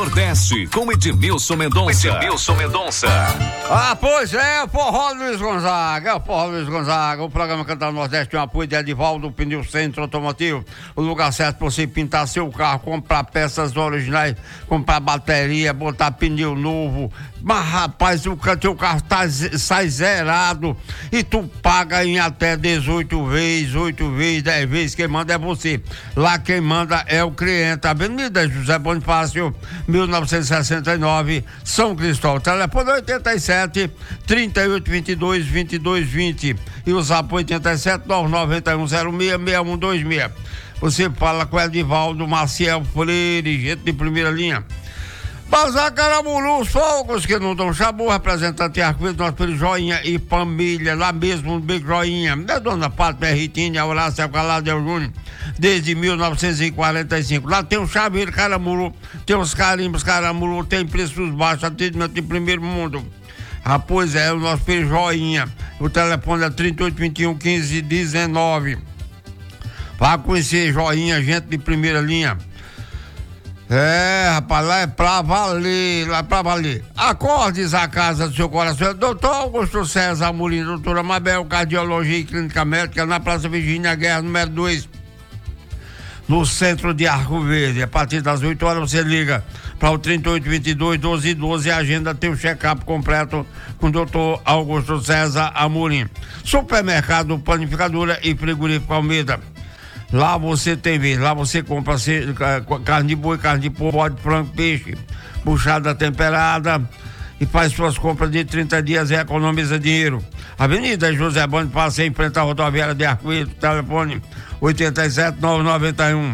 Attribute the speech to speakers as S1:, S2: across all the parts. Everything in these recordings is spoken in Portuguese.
S1: Nordeste com Edmilson Mendonça.
S2: Ah, pois é, o Forró Luiz Gonzaga, o programa Cantar Nordeste tem o apoio de Edivaldo Pneu Centro Automotivo, o lugar certo para você pintar seu carro, comprar peças originais, comprar bateria, botar pneu novo. Mas rapaz, o teu carro sai zerado e tu paga em até 18 vezes, 8 vezes, 10 vezes, quem manda é você. Lá quem manda é o cliente. Avenida José Bonifácio, 1969, São Cristóvão. Telefone 87 38 22 22 20 e o zap 87 991 06 6126. Você fala com o Edivaldo Maciel Freire, gente de primeira linha. Bazar Caramuru, os fogos que não dão chabu, representante de Arco-Íris, nosso filho Joinha e família, lá mesmo no Big Joinha, da dona Fátima Ritinha, Horácio Alcalá Del Júnior, desde 1945. Lá tem um chaveiro Caramuru, tem os carimbos Caramuru, tem preços baixos, atendimento de primeiro mundo. Ah, pois é, o nosso filho Joinha, o telefone é 3821 1519. Vá conhecer Joinha, gente de primeira linha. É, rapaz, lá é pra valer, Acordes a casa do seu coração, doutor Augusto César Amorim, doutora Mabel, Cardiologia e Clínica Médica, na Praça Virgínia Guerra, número 2, no centro de Arco Verde. A partir das 8 horas você liga para o 3822 1212 e agenda tem o check-up completo com o doutor Augusto César Amorim. Supermercado Panificadora e Frigorífico Almeida. Lá você tem vez, lá você compra carne de boi, carne de porco, bode, frango, peixe, buchada temperada e faz suas compras de 30 dias e economiza dinheiro. Avenida José Bonifácio, em frente à rodoviária de Arco-Íris, telefone 87 991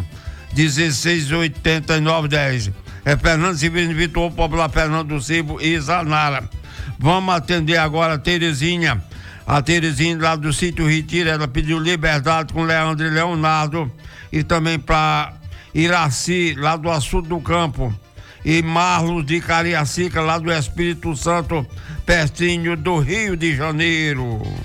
S2: 168910. É Fernando Severino Vitor, Popular Fernando do Cibo e Zanara. Vamos atender agora a Terezinha lá do Sítio Retiro. Ela pediu Liberdade com Leandro e Leonardo, e também para Iraci, lá do Açude do Campo, e Marlos de Cariacica, lá do Espírito Santo, pertinho do Rio de Janeiro.